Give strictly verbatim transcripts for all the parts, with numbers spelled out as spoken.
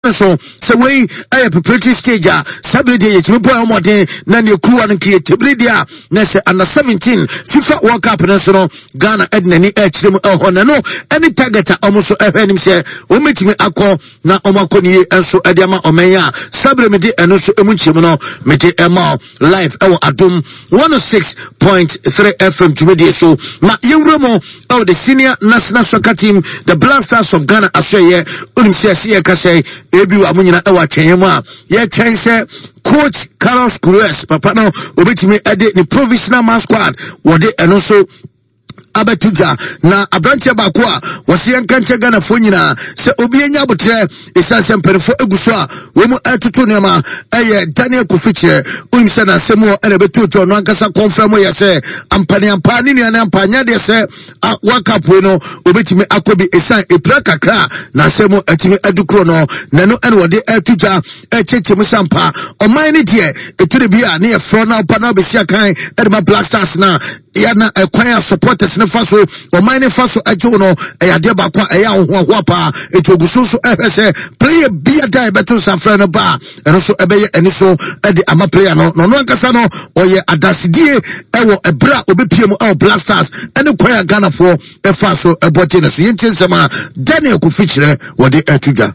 so say we a preparatory stage a sabrede ye timi boy omodin na ne kruwa no ke tebrede a na say under seventeen FIFA World Cup no so no Ghana ednani e chire mu ehon no any target a omo so ehwanim say o metimi akọ na omo akọ ni enso ede ama omenya sabre me de eno so emu chim no me de ema live ewo adom one oh six point three F M tumedi so ma yewremo oh the senior national soccer team the Black Stars of Ghana aseye onim say say ka say ebi wa munyina ewa twenhemu a ye twen say coach Carlos Cruz papa no obetimi ede ni provisional man squad wode eno so abetuja na abranche baako a wose yankanche Ghana fo nyina se obi enya botre esanse mperefo eguso a wo mu atutu nema eye Daniel Kofichire unimse na semo ene betuto no ankasa confirm yese ampani ampani ni ana ampanya de se wakapo no obetimi akobi esan epra kakra na semo atimi adukro no nano ene wode atuja echeche musampa oman ni de eture bi a na e fro na pa na obesia kan edema Black Stars na yana ekwan supporters ne faso o mine faso ajo no eyade bakwa eya hoho pa etoguso so ehese player bia dai beto safra no ba eno so ebeye eni so e de ama player no no ankasa no oye adasidie ewo ebra obepiem e Black Stars ene kwan Ghana for e faso e bote ne so yenti nsema Daniel Kofichire wode etuja.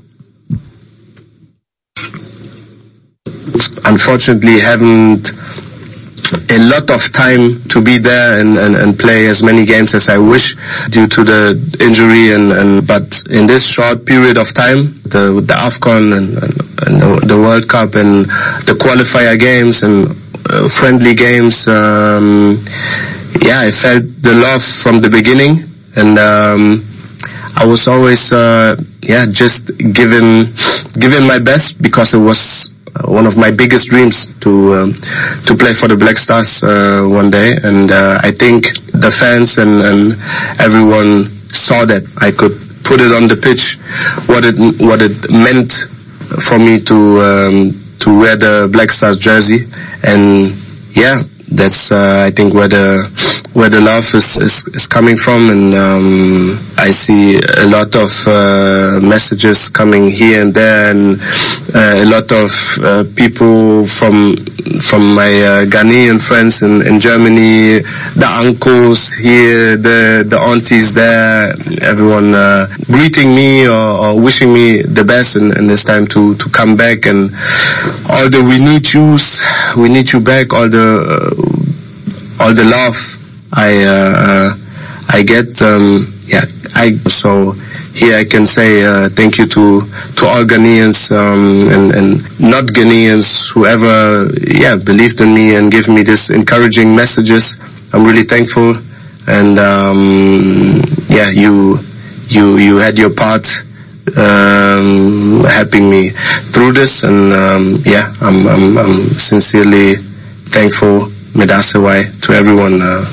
Unfortunately haven't a lot of time to be there and, and, and play as many games as I wish due to the injury and, and but in this short period of time, the the AFCON and, and, and the World Cup and the qualifier games and uh, friendly games, um, yeah, I felt the love from the beginning, and um, I was always uh, yeah just giving giving my best because it was one of my biggest dreams to um, to play for the Black Stars uh, one day, and uh, I think the fans and, and everyone saw that I could put it on the pitch, what it what it meant for me to um, to wear the Black Stars jersey, and yeah, that's uh, I think where the where the love is, is, is coming from, and um, I see a lot of uh, messages coming here and there, and uh, a lot of uh, people from from my uh, Ghanaian friends in, in Germany, the uncles here, the the aunties there, everyone uh, greeting me or, or wishing me the best, and, and it's time to, to come back, and all the we need yous, we need you back, all the uh, all the love I uh, I get, um, yeah, I so here I can say uh, thank you to to all Ghanaians um, and and not Ghanaians, whoever yeah believed in me and gave me this encouraging messages. I'm really thankful, and um, yeah, you you you had your part um, helping me through this, and um, yeah, I'm I'm I'm sincerely thankful, Medasewai, to everyone. Uh,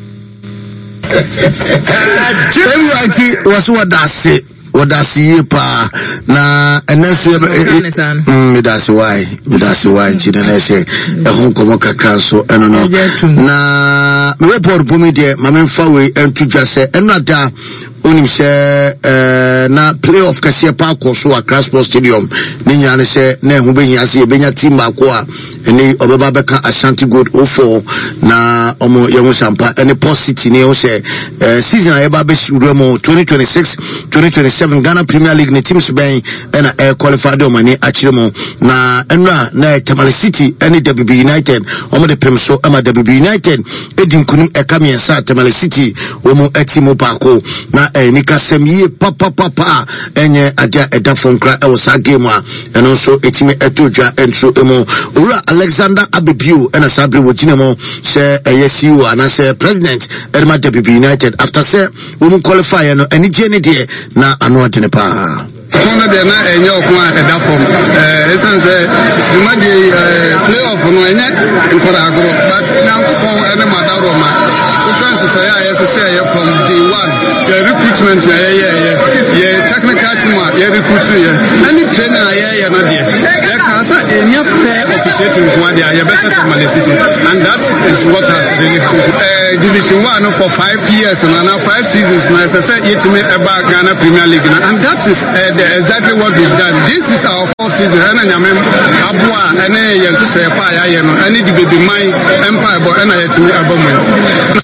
everyone was what I say. What I see pa na enesu mm that's why that's why chidana say e hon komo kakran so eno no na me report bumi de ma me fa we entu dwa se eno ada onim se eh na playoff kase pa ko so Accra Sports Stadium ni nya ne se na ehu be nya se e benya team ba ko a eni obeba beka Ashanti Gold oh four na omo yehu sampa eni Post ni o se season e ba be shuru mo twenty twenty-six twenty twenty-seven Ghana Premier League ne teams ben na e qualified o mani akire mo na enra na Tamale City eni W B United omo de pem so ama W B United edin kunum e kamiensa Tamale City omo etimo pa ko na eni kasem yi papa papa enye adia eda fonkra e wo sa game a eno so etimi etodwa enso emo ora Alexander Abebiu and a Sabri Wojinemo say a yes you and I say President Edma W B United after say we qualify no any journey there na anu atenepa. One day na enyo kwa eda form eh esan say we ma dey playoff no enye nkora agro but na ko ene madaro ma friends say ya yes say from day one the recruitment ya yeah yeah yeah technical team ya recruit ya any trainer ya ya na there ya can say enya fair appreciating one day, you're better from Man City. And that is what has really uh, Division one for five years and now five seasons. And as I said, yet me about Ghana Premier League. And that is uh, the, exactly what we've done. This is our fourth season. And I am Abua and I am so say I am I need to be my empire, but and I yet me Aboma.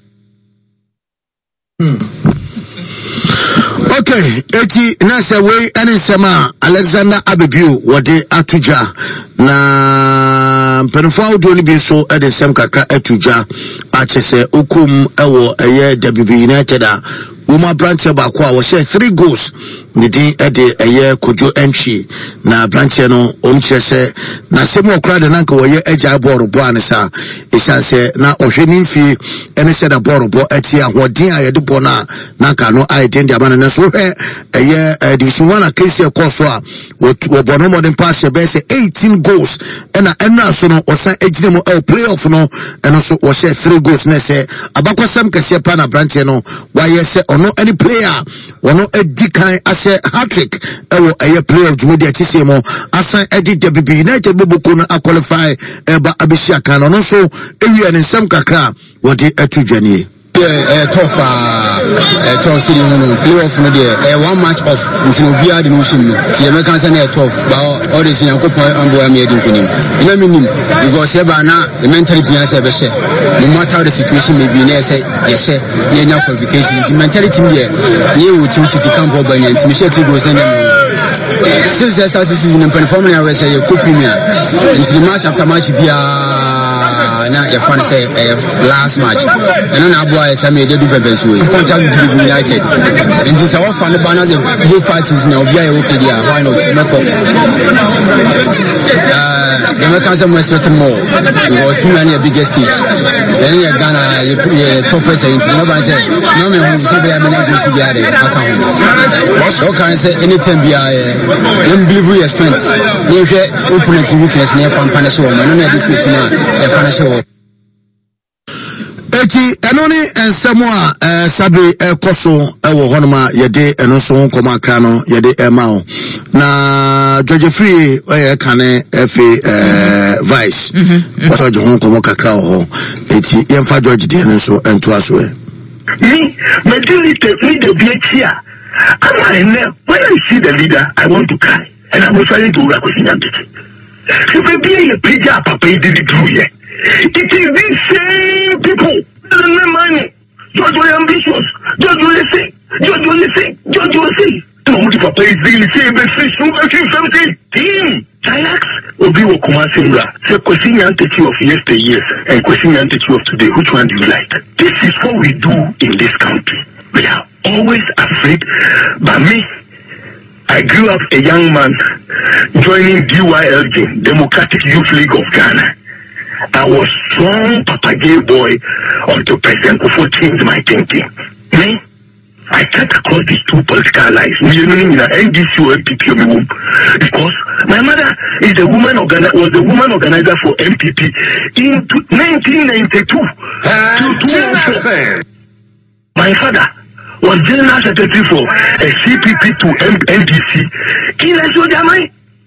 Okay, eti nasa we ene sema Alexander Abebiu wode atuja na mpenfo awdo ni bi so e de sem kakra atuja achese okum ewo eye W B United a Uma branch ba kwa wo share three goals nidi e de eye Kojo entry na branch no omchese na semu okra de nanka wo ye agya ball bo anisa isanse na ohwani mfi ene se da ball bo ati ahoden a ye de bo na nanka no ai den de abana na so he eye division one a case e course a wo bo no modern pass e be say eighteen goals ena ena so no osan ejine mo e playoff no eno so wo share three goals na se abakwasam kese pa na branch no wa ye se no any player wono edi kan ase hat-trick ewo eye player of media tise mo asan edi W B United boboko no a qualify eba abishia kan no so ewi en nsem kakra wodi atudwane eh tough eh tough city no playoff no there eh one match off until we are the motion no ti e make say na tough but all this yankopon ambo am yedi nkonim na minim because eba na the mentality na say be share no matter the situation may be na say yes ye nya qualification the mentality there ye wo team fit camp over nya team share to go send them since the start season in performance we say you cup premier until match after match bia na your fan say last match and na boy say me dey do pepper so e kon tell you United and this our fan banners both parties now bia e okay dia why not make up uh the mechanism was with more because too many biggest stage then you Ghana you toughest into no ban say no me who so be am na go see bia dey aka ho so can say anytime bia em believe your strength you hwe opponent weakness na fan pan so no na dey fit na e fan so eti enoni ensemo a eh, sabe ekoso ewo honoma yede eno so nkoma akra no yede emao na George Free oye kane efe eh, vice waso jo nkoma kakra ho eti yemfa George de eno so ento aso e me me delete me the beachia am I now when I see the leader I want to cry and I'm trying to work with him so be a pija papa did it through here. It is these same people that make money. George was ambitious. George was sick. George was sick. George was sick. No, what papa is really saying? But say sugar king something. Team. Chillax. Obi wo kumasi mra. Say question and teach you of yesteryears and question and teach you of today. Which one do you like? This is what we do in this country. We are always afraid. But me, I grew up a young man joining D Y L G, Democratic Youth League of Ghana. I was strong papagay boy until President Kufuor changed my thinking. Me, I cut across these two political lines. N D C or M P P because my mother is the woman organi- was the woman organizer for M P P in nineteen ninety-two. Uh, my father was general secretary for a C P P to M- N D C. Kila Sojamai.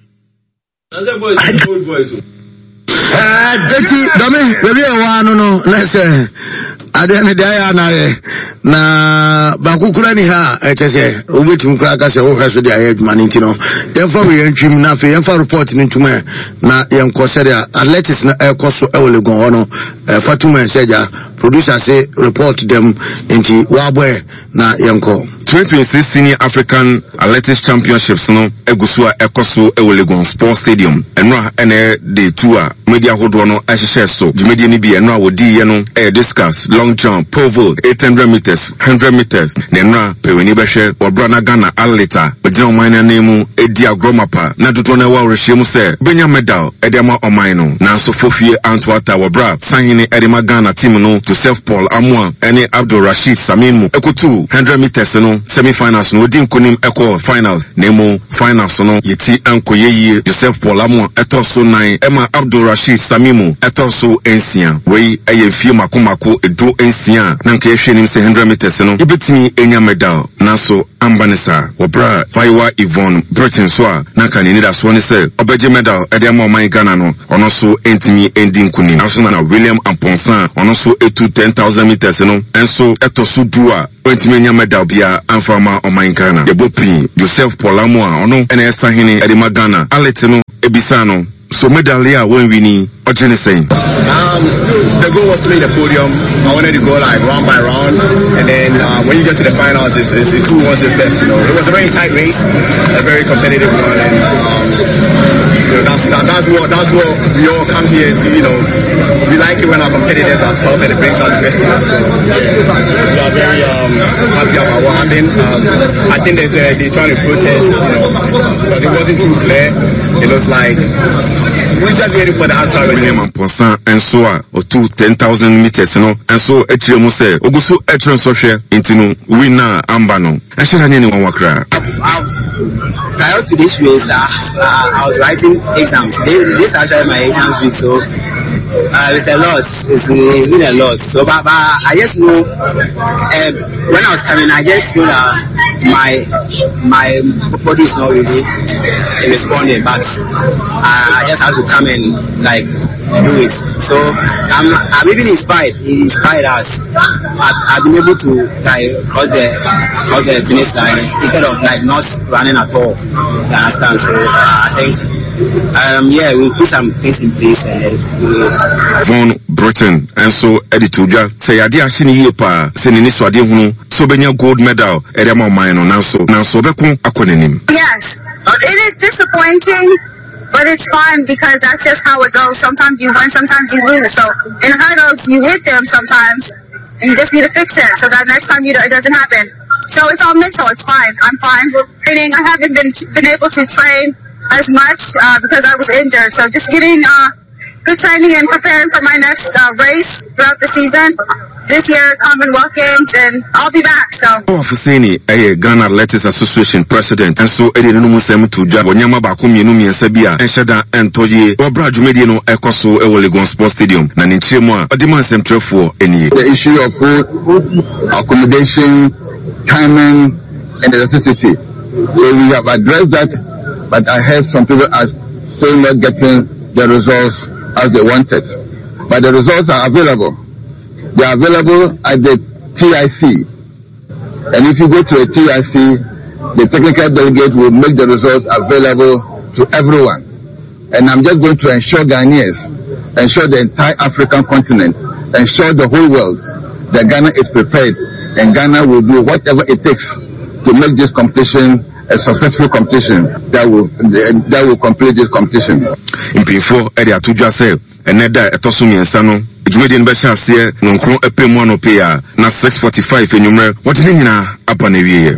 eti dame bebi e wa no no na se ade ne dia ya na ye na bakukura ni ha etese obetum kura ka se wo hwe so dia ye adwuma ni ntino ye fa we yantwim na fe ye fa report ni ntuma na ye nkose dia athletics na e koso e wole gon hono fatuma seja producer say report them into wabwe na ye nko twenty twenty-six Senior African Athletics Championships no egusua ekoso e wole gon Sports Stadium enra ene de tour media hodo no ahyehyɛ so media ni bi enra wodi ye no e discuss long jump pole vault eight hundred meters one hundred meters na enra peweni behwe obra na Ghana atleta ogina oman na nemu edi agromapa na dodo na wa rehye mu se benya medal edema oman no na so fofie antwata obra sanyine edema Ghana team no to self Paul Amwa ene Abdul Rashid Samin mu ekotu one hundred meters no semi-finals no odi nkonim eko finals nemo finals no yeti ankoyeyi Joseph Polamo eto so nine Emma Abdul Rashid Samimu eto so ensia wei eye fie makomako edo ensia na nka yehwe nim se one hundred meters no ibetimi enya medal naso ambanesa obra Faiwa Yvonne Britain so a na kan ni da so ne se obeje medal e dem o man Ghana no ono so entimi ending kunim aso na William Amponsan ono so etu ten thousand meters no enso eto so dua entimi enya medal bia amfama o man Ghana de bopi Joseph Polamo a ono ena esa hene e de Ghana alete no ebisa no so medal ya when winning what you saying? Um, the goal was to make the podium. I wanted to go like round by round, and then uh, when you get to the finals, it's, it's, it's who wants it best. You know, it was a very tight race, a very competitive one, and um, you know, that's that, that's what that's what we all come here to. You know, we like it when our competitors are tough and it brings out the best in us. So yeah, we are very um, happy about what happened. Um, I think there's a, they're trying to protest, you know, because it wasn't too clear. It looks like we just waiting for the outside. William Amponsan and so or two ten thousand meters no and so etre mo say ogusu etre so hwe intinu winner ambano and shall any one wakra. Prior to this race uh, uh, I was writing exams. This, this actually my exams week, so uh, it's a lot. It's, it's been a lot. So but, but I just know uh, when I was coming I just know that my my body is not really responding, but uh, I just have to come and like do it. So I'm I'm even inspired. It inspired us. I've, I've been able to like cross the cross the finish line instead of like not running at all. You understand? So uh, I think um yeah we'll put some things in place and then we'll Von Britain and so edituja say ade ahye ne yepa se ne so ade hunu so benya gold medal ere ma man no nanso nanso beko akonenim. Yes, it is disappointing, but it's fun because that's just how it goes. Sometimes you win, sometimes you lose. So in hurdles, you hit them sometimes, and you just need to fix it so that next time you do, it doesn't happen. So it's all mental. It's fine. I'm fine. Training. I haven't been been able to train as much uh, because I was injured. So just getting uh, good training and preparing for my next uh, race throughout the season. This year, Commonwealth Games, and I'll be back, so. Oh, Fuseni, a Ghana Athletics Association president, and so Eddie Numusem to Jab, Wanyama Bakumi, Numi, and Sabia, and Shada, and Toye, or Brad Medino, Ecoso, Ewolegon Sports Stadium, and in Chemwa, a demand some for any. The issue of food, accommodation, timing, and electricity. So we have addressed that, but I heard some people are still not getting the results as they wanted. But the results are available. They are available at the T I C. And if you go to a T I C, the technical delegate will make the results available to everyone. And I'm just going to ensure Ghanaians, ensure the entire African continent, ensure the whole world that Ghana is prepared and Ghana will do whatever it takes to make this competition a successful competition that will that will complete this competition. In before Eddie Atuja said, and Neda Etosumi and Sano, Jumedian Besha say, Nonkron Epemono Paya, na six forty-five in Number, what in Nina upon a year.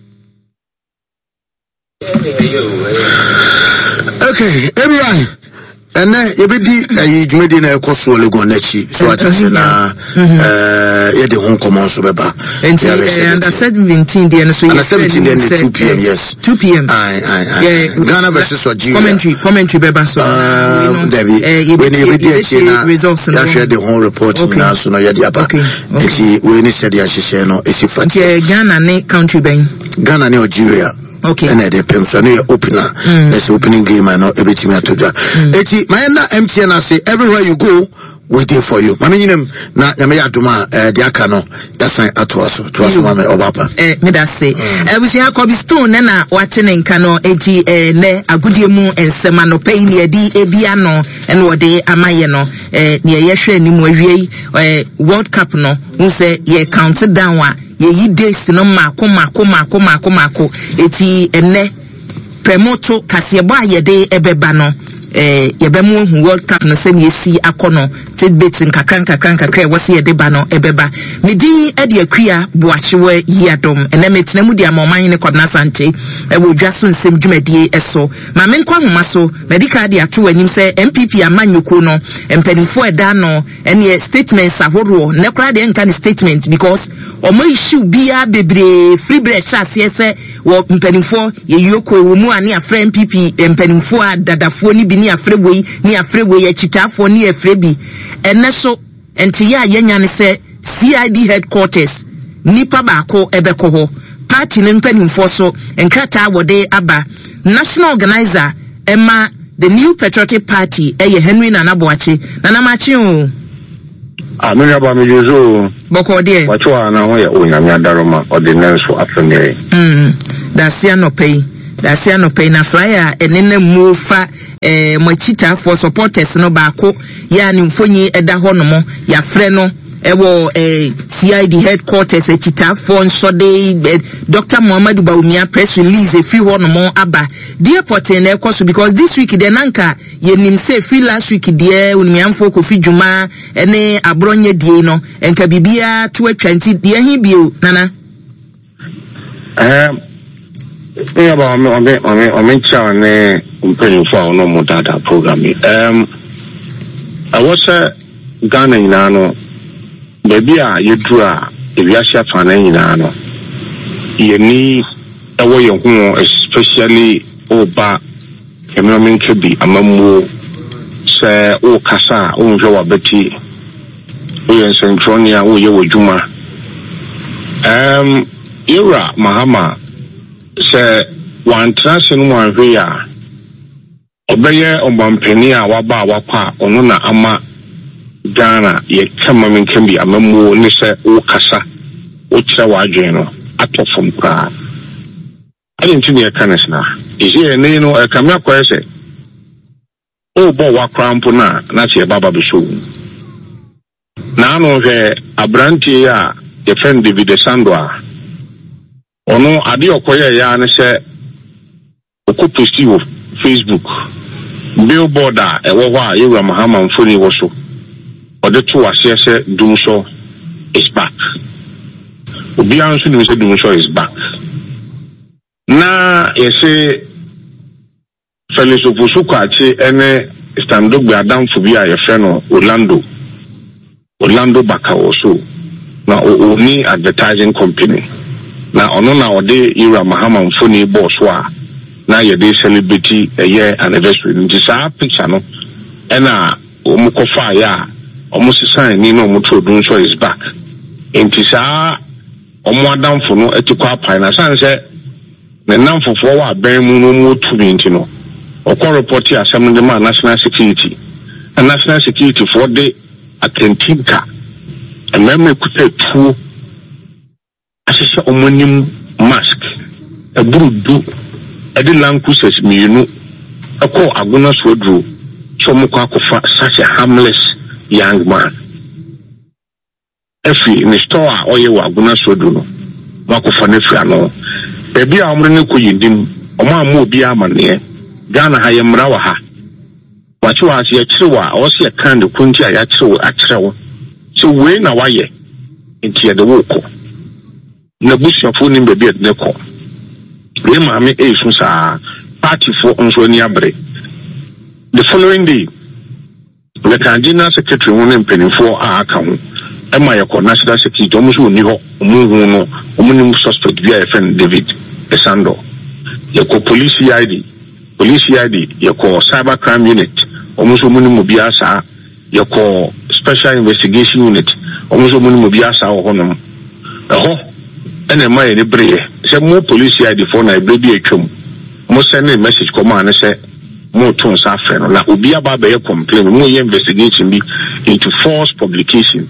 Okay, everyone. And then you be the Jumedian Ecoso Legonechi, so I just na uh yeah the home command so beba. And under seventeen the so under seventeen then two p m yes. two p m Aye aye aye. Ghana versus Algeria. Commentary commentary beba so. Um Debbie when you be the results and share the whole report now so no yadi apa. Okay. Okay. We need said ya share no isi fat. Ghana ne country ben. Ghana ne Algeria. Okay. And the P M so no opener. There's opening game and no everything to do. Eti my M T N I say everywhere you go waiting for you. Mami nyinem na nyame aduma eh de aka no dasan ato aso to aso mama obapa. Eh me da say. Eh busia Kobe Stone na na wate ne nka no eti eh ne agudie mu ensema no pay ne edi ebia no ene wode amaye no eh ne yehwe animu awie eh World Cup no unse ye count down wa ye yi days no mako mako mako mako mako eti ene premoto kasebo ayede ebeba no eh yebemu hu World Cup no sem yesi akono tidbits nkakran kakran kakra wose ye deba no ebeba medin e de akua boachewe yiadom ene metenemu de amoman ne Kwabena Sante e wo dwaso nsem dwumadie eso ma menkwa homa so medical de ato anim se M P P amanyoko no empanifo eda no ene statements ahoro ne kra de nka ne statement because omo issue bia bebre free bread chase ese wo empanifo ye yoko e wo mu ani afra M P P empanifo adadafo ni bi ni afra wei ni afra wei achitafo ni afra bi ene so enti ya yenya ne se C I D headquarters nipa baako ebeko ho party ne mpanimfo so enkrata wode aba national organizer Emma the New Patriotic Party eye Henry Nana Boakye Nana Machi o amenya ba mejezo boko de wacho na ho ya onyame adaroma ordinance for afemere mm dasia no pay dasia no pay na flyer enene mufa eh mwachita for supporters no baako ya ni mfonyi eda ho no mo ya frɛ no ewo eh C I D headquarters echita for nsode eh, Doctor Muhammadu Bawumia press release e free one mo aba dear porten e koso because this week de nanka ye nim say free last week de unmiamfo ko fi djuma ene abronye die no enka bibia to twenty de hi bio nana eh e aba me ome ome ome cha ne umpeni fo no mo data program um I was a Ghana inano baby a yedu a ewiase afana nyina no yeni ewo ye ho especially oba ememen kebi amamu se o kasa o njo wa beti o yen sentronia o ye wodwuma um era mahama se one transin no anhwe ya obeye ombampeni a waba wakwa ono na ama Ghana ye kama minkambi amamu ni se o kasa o kira wadwe no atofom kra ali ntini e kanes na isi ene no e kamya kwa ese o bo wakra mpo na na che baba biso na anu hwe abranti ya ye friend David Sando a ono ade okoye ya ne se okoposti wo Facebook billboard a e wo ho a Yewura Mahama mfoni wo so Ode to asese Dumsho is back. Obi anso ni say Dumsho is back. Na yese Felix Ofosu kwache ene stand-up bi adamfo bi a ye frɛ no Orlando. Orlando Bakawoso. Na oni advertising company. Na ono na ode Yewura Mahama mfoni boss wa na ye dey celebrity a year anniversary. Nti saa picture no ena omukofa ya almost sign ni no mutu Dumsho is back enti saa omo adamfo no etikwa pai na san se ne namfofo wa ban mu no mu tu bi enti no okọ report asem de ma national security and national security for the atentinka and meme kuta tu asese omonim mask e burudu e de lankuses mienu ekọ aguna sodro so mo kwa kofa such a harmless young man. Efi in the store or you are gonna so do no. Mako fanefra no. Baby a umrene ko yindim. Oma mo bi amane. Ghana ha yemra wa ha. Wachi wa se yakirwa o se kan de kunti a yakirwa akirwa. So we na waye. Enti ye de woko. Na busuafo ni baby de ko. We ma me e su sa party for onso ni abre. The following day the Candina secretary won mpanifo a aka ho ema ye ko national security omo so oni ho omo hu no omo nim suspect bi a friend David Esando ye ko police I D police I D ye ko cyber crime unit omo so mo nim bi asa ye ko special investigation unit omo so mo nim bi asa ho no eho ene ma ye ne breye se mo police I D for na bre bi atwam mo send a message come an say more tons after na obi aba be complain mo investigation bi into false publication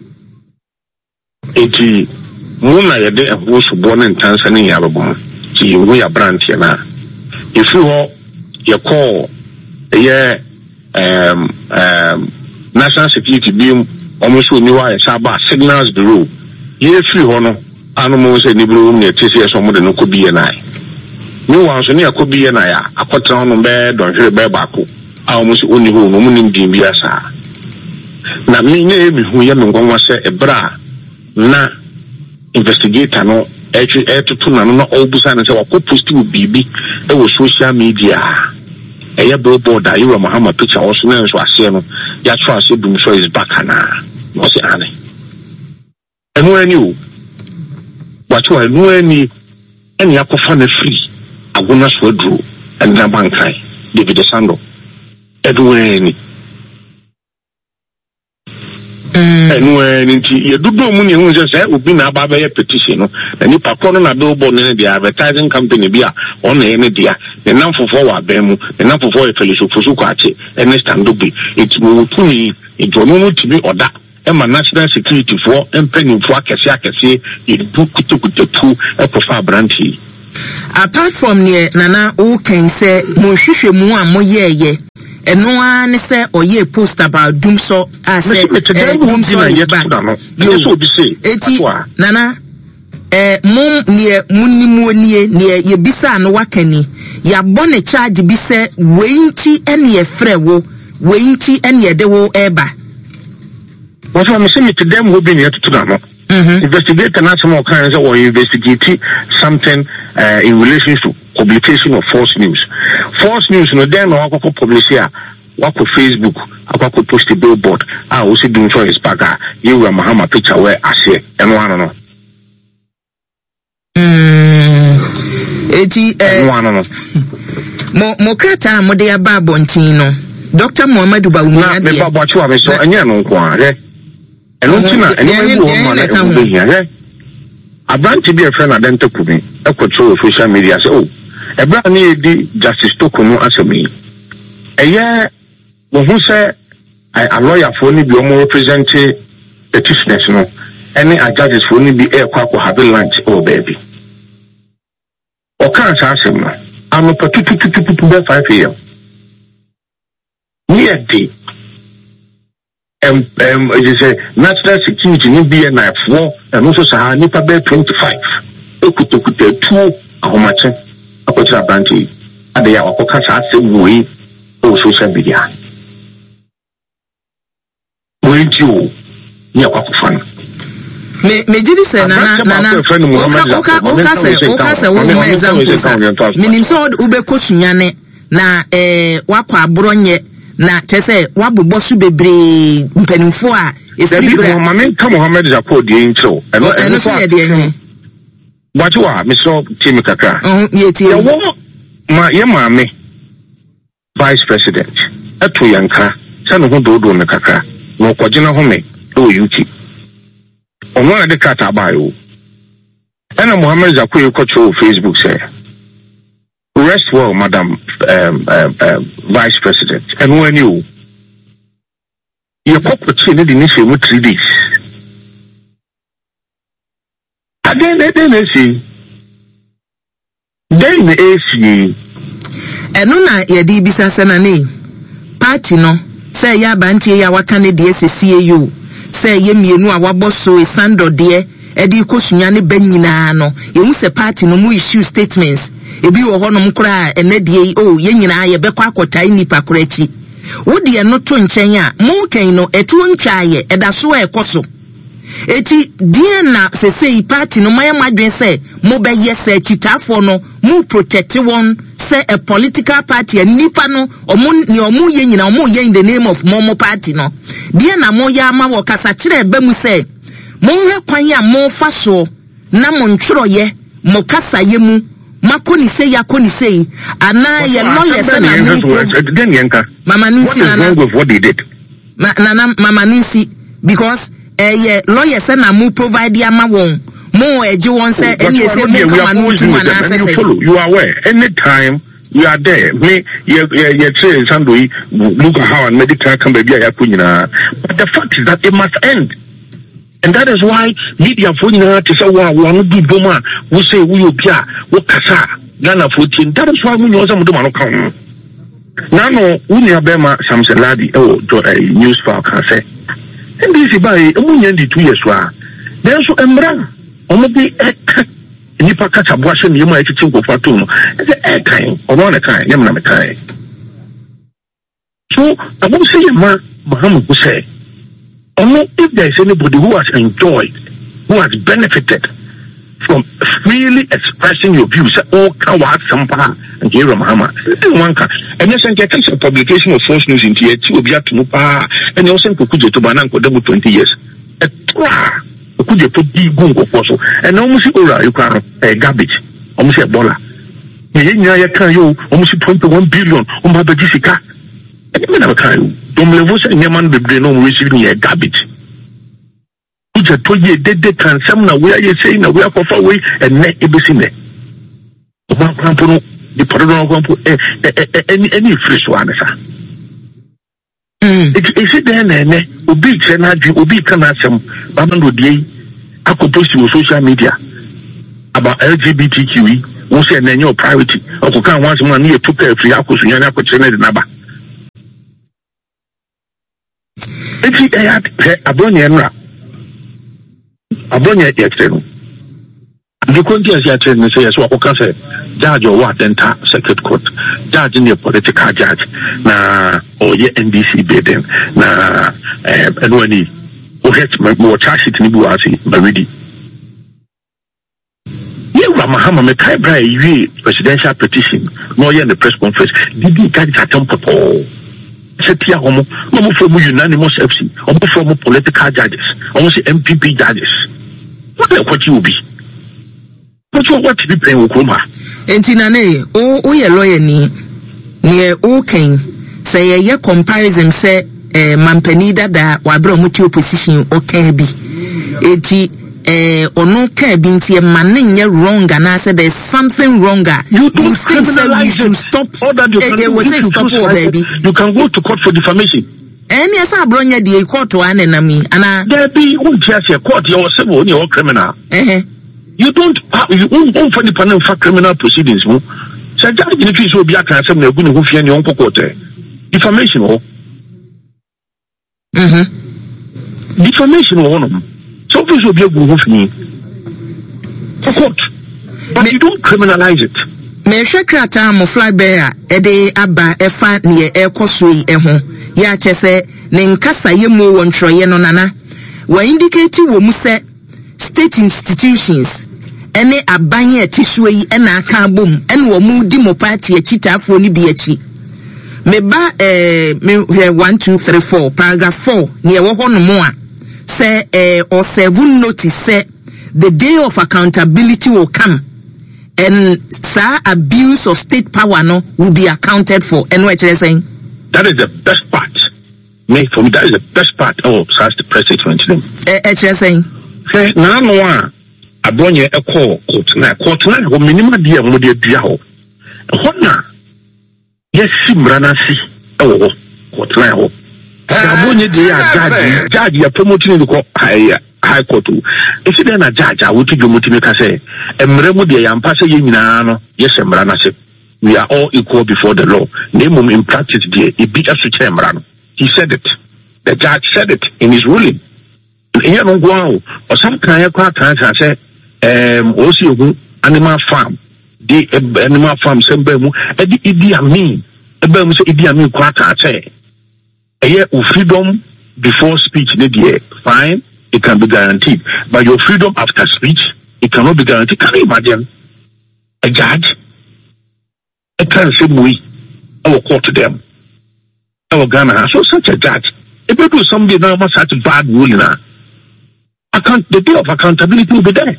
eti mo na ye de ho so bo ne ntansa ne yarobon ti wo ya branch na if you ho ye call ye um um national security bi almost ni wa saba signals bureau ye free ho no anu mo se ni bureau ne tese so mo de no ko bi ye na ni wan so ne akobi ye na ya akotra no be donhwere be baako almost only who woman in Biasa. Na me name who yam go was a bra na investigator no actually air to tuna no obusa na say wa ko post wo bibi e wo social media e ya billboard da you Muhammad picture also na so ase no ya try ase dum so is back na no say ane enu ani o wa try enu ani eni akofa na free agona so aduro and na bankai David Sando edu ani enu ani nti ye dudu mu ne hu say obi na aba be petition no ani pakọ no na billboard ne dia advertising company bia on na ene dia the nam fofo wa ba mu the nam fofo e feliso fosu kwa che ene stand up it mu tumi ejono no tibi oda e ma national security for empany for akese akese e du kutukutu e profa branti apart from ne nana o kan say mo hwehwe mu a mo yeye eno an say oye post about doom so as say doom so is back yo eti nana eh mum ne munnimu nie ne ye bisa no wakani ya bone charge bi say weinti ene ye frɛ wo weinti ene ye de wo eba what am saying to them who been here to know investigate na some kind of or investigate something uh, in relation to publication of false news false news no then no akoko publish here wako Facebook akoko post a billboard ah we see doing for his bagger you were Muhammad picture where I say and one no mm eti eh one no mo mo kata mo de aba bontin no Doctor Muhammadu Bawumia de me babo achi wa me so anya no nko a eh eno ntina eno wo ma na e wo hia eh abanti bi e friend adenta kumi e control social media say oh e bra na e di Justice Tokunu asemi eye wo hu say a lawyer for ni bi o mo represent petitioners no any a judges for ni bi e kwa kwa have lunch o baby o kan sa asem no amo patututututu be five a m near day um um it is a national security ni be na four and also sa nipa be twenty-five okutokuta two ahomache akotra banti ade ya wakoka sa asem we o social media we you ni akwakufa me me jiri se nana nana oka oka oka se oka se wo me example sa minim so ube kosunyane na eh wakwa abronye na chese wabobɔ so bebre mpanimfo a efibra Muhammad ka Muhammad Japo die intro eno so ye de enyi bwachiwa miso timi kaka oh ye tie wo ma ye maame vice president eto yanka sanu ho dodo me kaka no kwagina ho me o U T ono na de kata bayo ena Muhammad Japo e ko Facebook say rest well, Madam um, um, um, Vice President. And when you, your opportunity initially with three days. And then, then they see, then they see. And no, na ya di bisa senane party no say ya banti ya wakane de C A U say ye mienu a waboso e sando de edi kosunya ne banyina no ehu se party no mu issue statements ebi wo hono mkura enedie o ye nyina ye bekwa akotai nipa korachi wodi e no to nchen a mo kan no etu ntwaye eda so e koso eti die na se sei party no maye madwen se mo be yese chitafo no mu protect one say a political party and nipa no omo ni omo ye nyina omo ye in the name of momo party no die na mo ya ma wo kasa kire ba mu se mo hwe kwan ya mo fa so na mo ntworo ye mo kasa ye mu makoni say yakoni say ana ye lawyer say na mo mama nsi na what they did na mama nsi because eh ye lawyer say na mo provide ya ma won mo eje won say any say mo come no to na say you are aware anytime you are there me ye ye say sandoi look at how medical can be ya kunyina but the fact is that it must end. And that is why media for you to say wow we no do boma we say we obia we kasa Ghana fourteen that is why we know some do man come now no we near Bema Samson Ladi oh news file can say and this is by we need two years wa then so emra omo bi eka nipa kata boashe mi ma etichi go fatu no e e kan omo na kan yem na me kan So I won't say man Muhammad will say, only if there is anybody who has enjoyed, who has benefited from freely expressing your views, oh, can what some part and give Muhammad. One can, and yes, and get a publication of false news in tier two of Yatumupa, and also Kukuja to Banan for double twenty years. A tra, Kukuja put the gungo also, and almost ora you can a garbage, almost a bola. You can you almost twenty-one billion on Baba Jessica. And you never can. Don't level and your man be no receiving a garbage. Which I told you, they did can some now where you saying we are far away and net everything there. One company, the Podon, any any fresh one, sir. Is it then? Ubi Chenaji, Ubi Kanasam, Bamando Day, I could post to social media about L G B T Q E, who said, then your priority. Or who can once money took a free Akos and Yanako Chena Naba. If he had a Bonia. Abonya yetenu the conditions yetenu say so what can say judge or what enter circuit court judge in the political judge na or ye N B C bidding na eh anwani o het mo charge it ni bu asi already you Mahama me kai bra yi presidential petition no ye the press conference did you get that tempo Setia homo, no from unanimous F C, almost from political judges, almost M P P judges. What what you will be? What you want to be paying with Kuma? Entinane, oh, oh, your lawyer ni near okay. Say a year comparison say eh Mampenida da wabro mutu opposition okay be. Eti eh ono ka binti e manenye wrong and I said there's something wronger. You don't you think that we should stop all that you can, eh, was you, stop you, baby. You can go to court for defamation. Any as I brought you the court to an enemy and there be won't just a court you're civil you're criminal. Eh you don't uh, you won't go for the panel for criminal proceedings. So that if you will be a kind of going to go for your own court. Defamation or mm-hmm. Defamation or one of them. So this will be a good for me. For court. But me, you don't criminalize it. Me share krata mo fly bear e de aba e fa ne e kosoi e ho ya chese ne nkasa ye mu wo ntroye no nana wa indicate wo mu se state institutions ene aban e tisuo yi ena aka bom ene wo mu di mo party e chitafo ni bi achi me ba eh me one two three four paragraph four ne e wo ho no mo a say eh or seven notice say the day of accountability will come and sir abuse of state power no will be accounted for. And what you're saying? That is the best part. Me for me that is the best part of such the press statement. Eh, eh, you're saying? Say now no one abonye a call court na court na go minimum dia mo dia dia ho. Ho na yes simrana si oh court na ho. Abonye dia judge judge ya promoting the court high high court. If you then a judge I would to motivate say emremu de yampa say nyina no yes emrana say we are all equal before the law. Name in practice there it be a switch emrano. He said it. The judge said it in his ruling. Here no go or some kind of can say um also animal farm the animal farm sembe mu e di idi amin e ba mu say idi amin kwa ka say eh freedom before speech dey fine. It can be guaranteed. But your freedom after speech, it cannot be guaranteed. Can you imagine a judge? A can say we I will court to them. Our Ghana so such a judge. If you do somebody now must such a bad ruling now. Account the day of accountability will be there.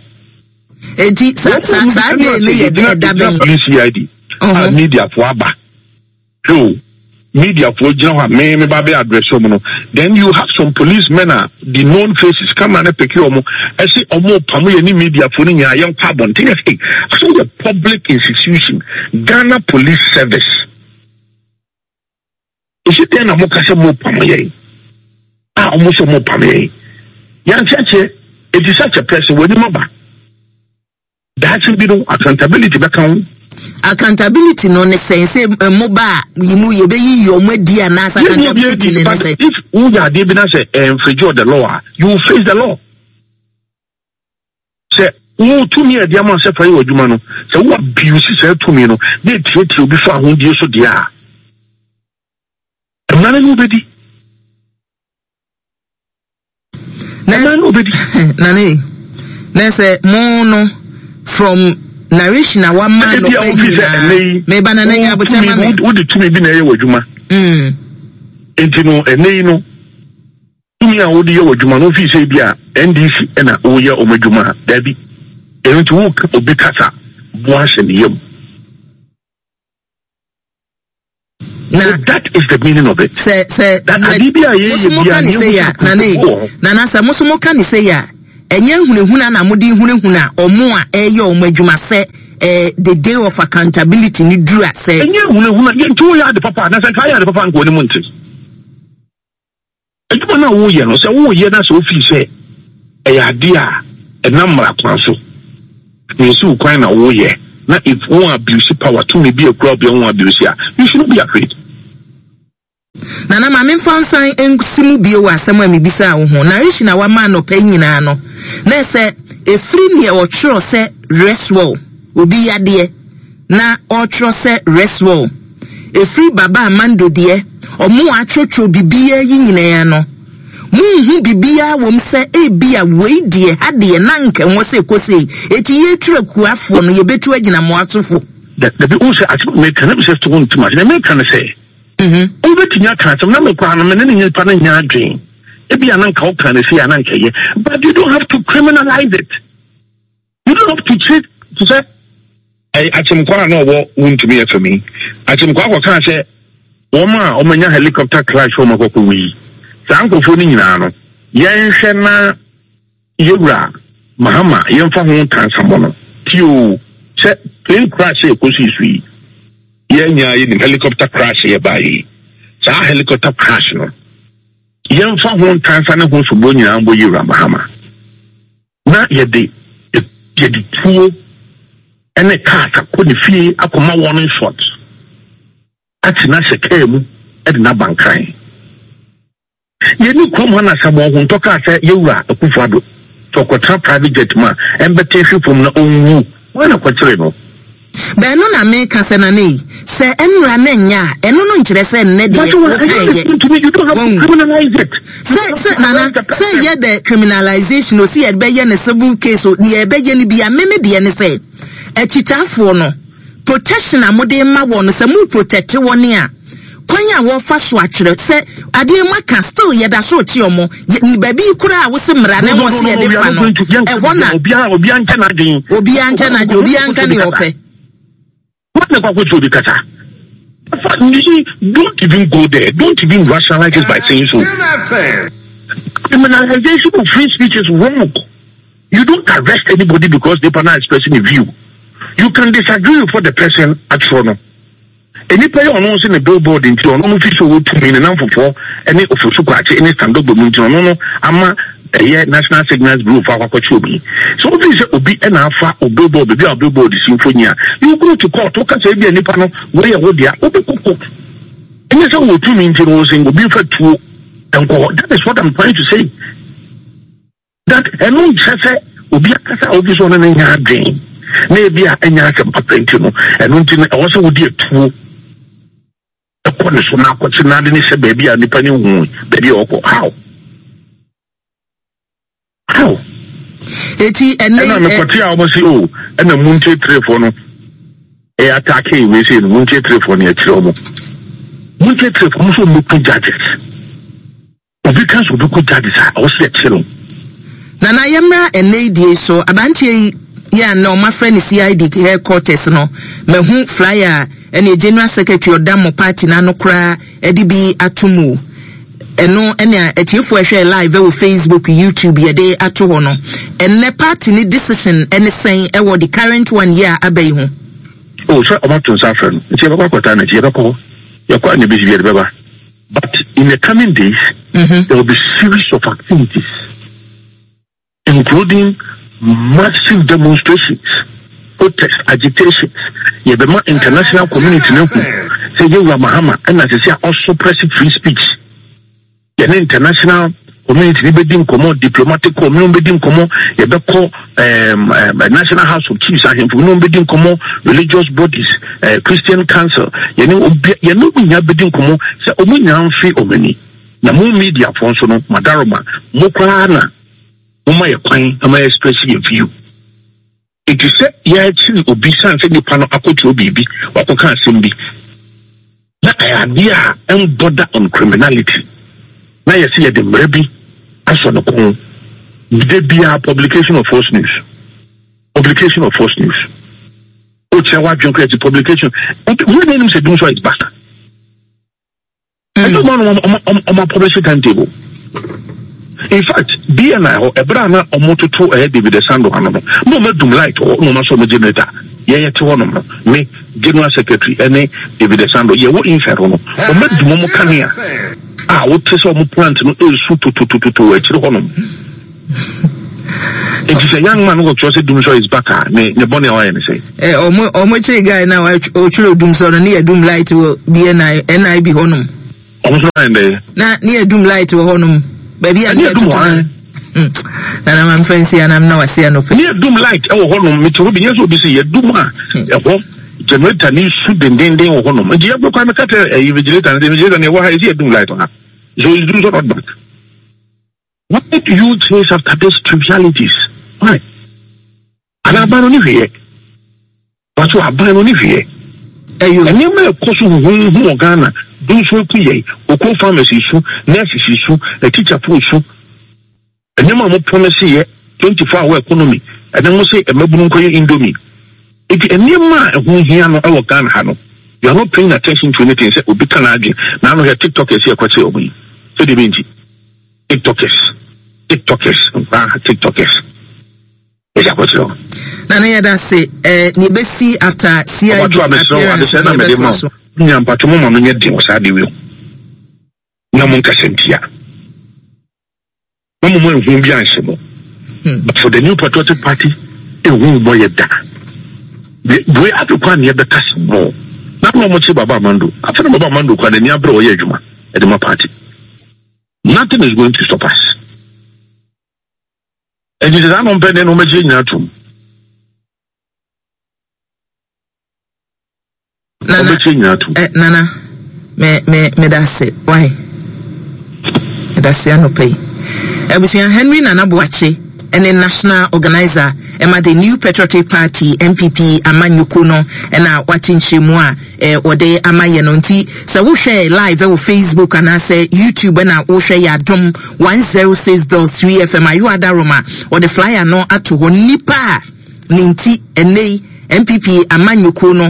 Police C I D. Media for Abba. So media for John me me babe address omo. Then you have some policemen are the known faces come and pick you omo. I say omo pamu any media for ni young carbon thing. So the public institution, Ghana Police Service. Is it then omo kase mo pamu ye? Ah omo so mo pamu ye. Yan cheche, it is such a person when you maba. That should be no accountability back on. Accountability no ne sense mobile yimu ye be yi your media na accountability ne say if who ya dey be na say infringe the law you will face the law say who to me dey am say for you adwuma no say who abuse say to me no dey tie tie obi fa ho die so dia nana nobody nana nobody nana nese mono from narration a one man no pay me banana nya bocha ma me wo de tumi bi na ye wadwuma mm enti no enei no tumi a wo de ye wadwuma no fi se bi a N D C na wo ye omadwuma da bi enti wo obi kasa bo ahye ne yam. Na that is the meaning of it. Say say that adibia ye ye bia ni say ya na ne na na sa musumo ka ni say ya enye hunehuna na mudi hunehuna omo a eye omadwuma se eh the day of accountability ni dura say enye hunehuna ye ntu ya de papa na say ka ya de papa ngo ni munti adwuma na wo ye no say wo ye na so fi say e ya de a enamra kwan so ni su kwan na wo ye na if one abuse power to me be a crowd be one abuse ya you should not be afraid. Nana mame fansan ensimu bio wa asem ami bisa wo ho na rishi na wa ma no pa nyina no na se efri ne o twro se reswell obi yade na o twro se reswell efri baba amando de omo atwotwo bibia yi nyina ya no munhu bibia wom se ebia wei de ade na nka wo se kose eti ye twra kuafo no ye betu agina mo asofo the the people say ati me kan be say to want to much they make can say mhm o be tinya kan so na me kwa no me ne ne pa na nya adwen ebia na nka o kan say ya na nka ye but you don't have to criminalize it. You don't have to treat to say I atim kwa na wo want me for me atim kwa kwa kan say wo ma o manya helicopter crash o makoko wi sankofo ni nyina no yenhwe na yewura mahama yemfa ho tansamo no tio se plane crash e kosi sui yenya ye helicopter crash ye bai sa helicopter crash no yemfa ho tansane ho so bo nyina bo yewura mahama na ye de ye de tuo ene car ko ne fie akoma warning shot atina se kemu e de na bankan yeni kwom na sabo ho ntoka se yewura akufado tokota private jet ma embete hwefom na onwu wana kwakyere no be no na me ka se na nei se enra na nya eno no nkire se ne de okay se se na na se ye the criminalization o se ye be ye ne civil case o ye be ye ne bia meme de ne se ekitafo no protection amode ma wo no se mu protect woni a kwanya wo fa so atwere se ade ma ka still ye da so ti omo ni baby kura a wo se mra na mo se ye de fa no e wona obi obi anka na den obi anka na de obi anka ne ope what na kwa ko bi kata don't even go there, don't even rationalize it by saying so. Criminalization of free speech is wrong. You don't arrest anybody because they are not expressing a view. You can disagree with what the person acts for. Any player on in a billboard in Toronto, no official would to mean enough for any official quality, any stand up in Toronto, ama a year national signals blue for what you be. So this will be an alpha or billboard, the billboard is symphonia. You go to court, talk and say, be any panel, where would they are open cook. And that's what two means in Rosing will be for two and go. That is what I'm trying to say. That a non chasse will be a casa office on an in dream. Maybe a nyaka patentino and until also would be a two. The corner so now what's not in a baby and depending on baby or how how eti and then I'm a almost oh and a moonche telephone a attack we say moonche telephone at Romo moonche telephone so look judges obi kan so look judges I was let you Nana yemra and lady so abanti ya no my friend is C I D headquarters no me hu flyer and a general secretary of Damo party na no kra edi bi atumu eno ene etiefo ehwe live on Facebook YouTube ye de ato ho no enne party ni decision ene sen e wo the current one year abai ho oh so about to suffer nti ba kwata na ti ba ko ya kwa ni bi bi beba but in the coming days mm-hmm. there will be series of activities including massive demonstrations, protests, agitations. You have the international community now. Say you are Mahama, and as I say, also pressing free speech. The international community ni bedim komo diplomatic community bedim komo ye beko um, um, National House of Chiefs ahemfo no bedim komo religious bodies uh, Christian Council ye ni ye no nya bedim komo se omo nya mfi omani na mo media fo so no madaroma mo kwa na mo ma ye kwan ama express your view. It is said ye actually obi san se ni pano akoti obi bi wakoka asem bi na idea and border on criminality. Now you see the maybe as on the con there be a publication of false news. Publication of false news. Ochewa John create publication. Who name say do so is back. I don't want on my publishing timetable. In fact, B and I or Ebrana or Moto two ahead David Sando Hanono. No madum light or no maso generator. Yeah, to one of me, General Secretary, and David Sando. Yeah, what inferno? Or madum Mokania. Ah, what is all plant no suit to to to to to to honum. It is a young man who just doom so is back. Ne ne bonny or anything. Eh, or more or much guy now. I children doom so near doom light will be an I and I be honum. Almost right there. Na near doom light will honum. Baby, I near doom one. And I'm fancy and I'm now a see no near doom light. Oh, honum. Me to be yes, will be see a doom. Generator needs shoot them then they will honum. And you have no kind of cut a vigilator and the vigilator and what is here doom light on her. So you do not back. Why do you chase after these trivialities? Why? And I ban on here. But you are ban on here. And you may cause who Ghana, do so clear, or co farmers issue, nurses issue, a teacher for issue. And you more promise here, twenty-four hour economy, and then we'll say a mabunko indomie. If a near man who here no our Ghana hano, you are not paying attention to anything, say, will be Canadian. Now we have TikTokers here, quite away. So the Benji. TikTokers. TikTokers. TikTokers. Is that what you know? Nana Yada say, eh, Nibesi after C I D appearance. Nyam patumo mama nyedi wasadi wio. Namun kasentia. Mamu mwe mvumbi ansemo. But for the new patriotic party, it won't boy da. We have to plan here the task more. Not no much Baba Mando. After Baba Mando, kwa the Niabro Yejuma at the party. Nothing is going to stop us. And it is an unbending homage natum. Nana, Nana, me, me, me, that's it. Why? That's it, I no pay. I was Henry Nana Boache. And a national organizer, Emma the new Patriotic Party, M P P, Amanyukuno, and our watching Shimwa, eh, or de Amayanonti. So we share live on Facebook and I say YouTube and I will share ya drum one zero six dot three F M. You are Daroma, or the flyer no at to Nipa, Ninti, and they, M P P, Amanyukuno.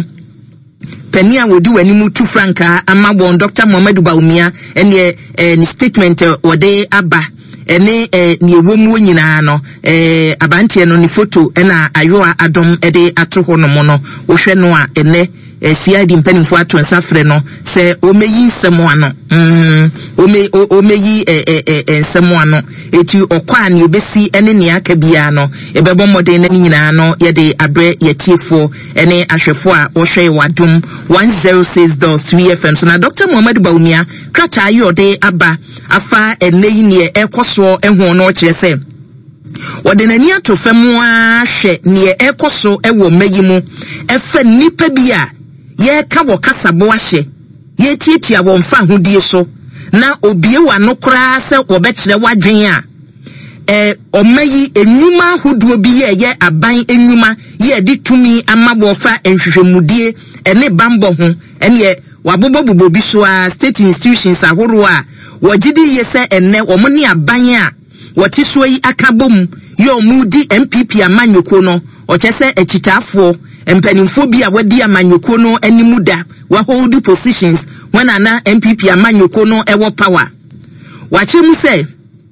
Penia will do any more to Franca, Amabon, Doctor Mohamed Baumia, and the uh, statement uh, or de Abba. Ene eh ni ewomu nyina no eh abantie no ni photo ena ayoa adom ede ato ho no mo no wo hwe no a ene eh C I D mpanimfo ato nsafre no se omeyi nsemo ano mm ome omeyi eh eh nsemo ano eti okwa ne obesi ene ne aka bia no ebebo moden na nyina no ye de abre ye tiefo ene ahwefo a wo hwe wadom one zero six dot three F M. So na Doctor Mohamed Baumia krata ayode aba afa ene yi ne ekoso ehwo no kire se wode nani ato fam a hwe ne ekoso ewo mayi mu efa nipa bia ye ka wo kasabo ahye ye tietia wo mfa hodie so na obie wa no kra se wo be kire wadwen a eh omayi enuma hoduo bi ye ye aban enuma ye di tumi amabo fa enhwehwemudie ene bambo ho ene wabobo bubo bi so a state institutions ahoro a wogidi ye se enne wo ne aban a woti so yi akabom yo mudi M P P amanyoko no o chese echitafo empanimfo bi a wadi amanyoko no animuda wa hold positions when ana M P P amanyoko no ewo power wache mu se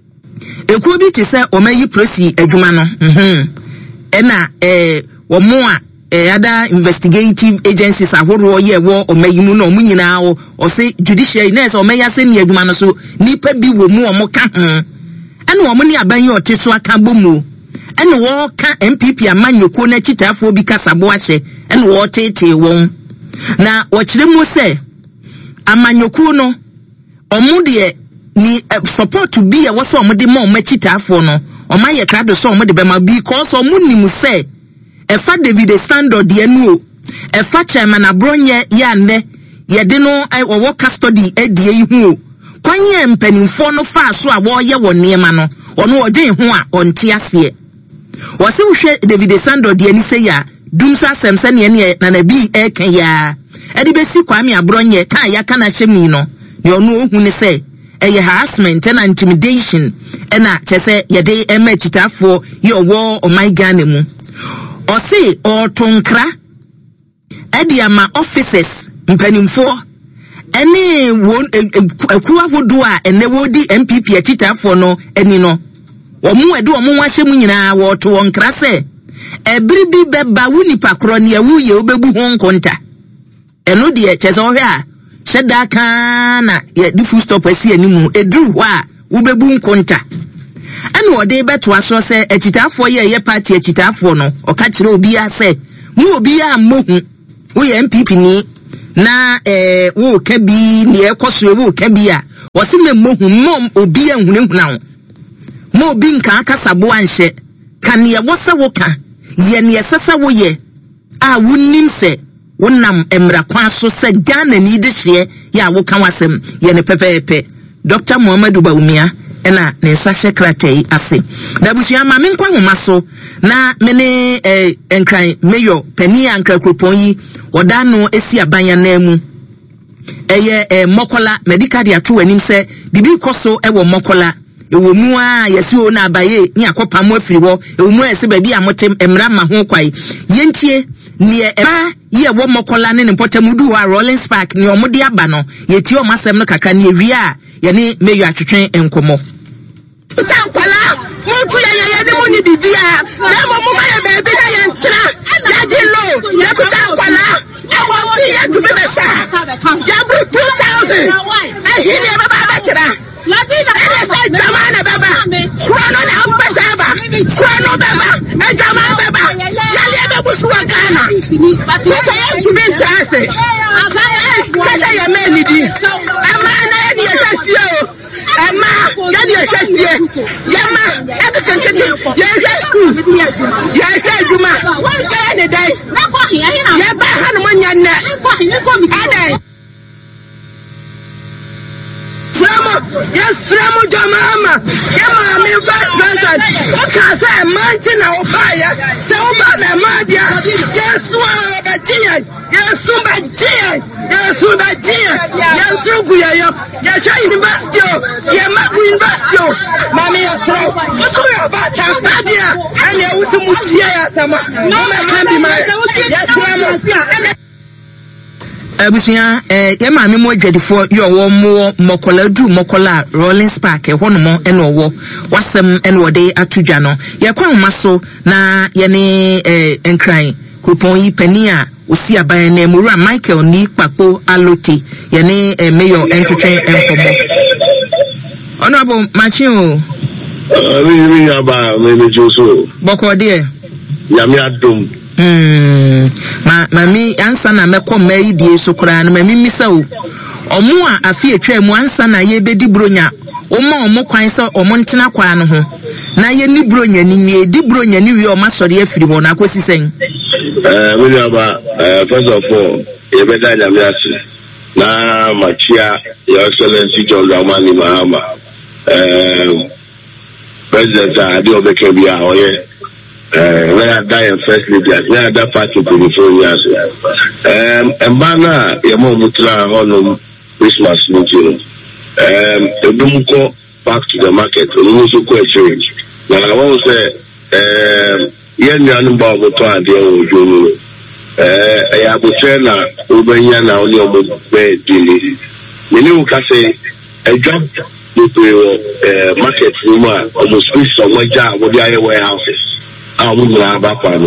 ekuo bi ti se omayi prosi adwuma no mhm ena eh wo mo a eh other investigative agencies ahoro ye wo omayi mu no omu nyina wo o se judiciary na se omayi se ne adwuma no so nipa bi wo mu o mo ka ho ene wo mo ne aban ye oteso aka bomu ene wo ka M P P amanyoko na chitafo bi kasabo ahye ene wo tete won na wo kire mu se amanyoko no omu de ni support to be a was some de mo machita for no or my crowd so mo de be ma because o munim say e fa David Standard de anu e fa chairman abronye ya ne ye de no e wo custody e de hu kwanye mpanimfo no fa so a wo ye wo niema no ono odwen ho a onte ase wo se wo hwe David Standard de ani say ya dumsa semse ne ne na na bi e kan ya e de besi kwame abronye kan ya kana hyemi no ye ono ohu ne say eye harassment and intimidation ena chese yede ema chitafo ye owo o my Ghana mu o se o tonkra edi ama offices mpanimfo ene won akuwa hodo a ene wodi M P P chitafo no eni no omu edu omu wahye mu nyina wo to wonkra se ebribi beba wuni pakro ne awu ye obebu ho nkonta eno de chese o hwe a sheda kana ye di full stop asi animu edru ho a ubebu nkonta ene ode beto aso se achitafo ye ye party achitafo no oka kire obi a se mu obi a mohu wo ye M P P ni na eh wo ka bi ni ekoso wo ka bi a wo se me mohu mom obi a hunehuna mo obi nka akasabo anhye kan ye wo se wo ka ye ne sesa wo ye a wunnim se wonam emra kwa so se Ghana ni de hye ya wo kan wasem ye ne pepepe Doctor Muhammadu Bawumia ena ne sahye kratai ase da busia ma me nkwa homa so na me ne eh enkran mayor pani ankra kropon yi oda no esi abanya na mu eye eh Mokola medical dia to anim se bibi koso e wo Mokola ewo mu a yesi o na abaye ni akopam afiri wo ewo mu ese ba bi amotem emra ma ho kwai yentie nie eba ye wo Mokola ne potamudu wa Rollins Park ni omode aba no yeti o masem no kaka ne wi a ye ne meyo atwetwen enkomo tankwala muntu ya ye ne muni bibia na mo mo ya be bi na ye ntra ya di lo ya tankwala awo ti ya du be sha ya bu two thousand e hini baba betira ladina e jamana baba krono na ambasa baba krono baba e jamana baba yale be busuwa Ghana sasa ya du be trase kasa ya meni di ama na ya di sesio ama ya di sesio yama e ka kentete ya school ya se juma ya ne dai ya ba hanu manya na adai Framo, yes, Framo Jamama, Yama, me vice president. Okay, say, Manchina, Ohio, say, Obama, Madia, yes, one, Batia, yes, Subatia, yes, Subatia, yes, Subuya, yes, University, Yamaku University, Mammy, yes, so about Tampadia, and you also Mutia, Sama, no man can be my, yes, Framo. Abusia eh ye ma me mo adwadifo ye owo mo Mokola du Mokola Rollins Park e hono mo ene owo wasem ene wode atudwa no ye kwa homa so na ye ne eh enkran kupon yi pani a osi aban na Emura Michael ni Kpapo Alote ye ne eh, mayor entwetwen enkomo honorable machine o ri ri aba me me joso boko de ya mi adom Hmm ma mami ansa na mekọ mai die so kura na mami misa o omo a afi etwa mu ansa na ye bedi bronya omo omo kwan se omo ntena kwa no ho na ye ni bronya ni ni edi bronya ni wi o masori afiri ho na akosi sen eh we aba eh first of all ye beda nya mi asu na machia your excellency John Dramani Mahama eh president adi obeke bia oye eh when I die in first lady as when I die party before years um and bana ye mo mutra hono Christmas meeting um edumko back to the market we so ko change na I want say um ye nanu ba mo to ade o jono eh ya bo na obenya na oni omo be dili mini u ka say a job the market rumor almost squeeze so much job with the warehouses I would not have a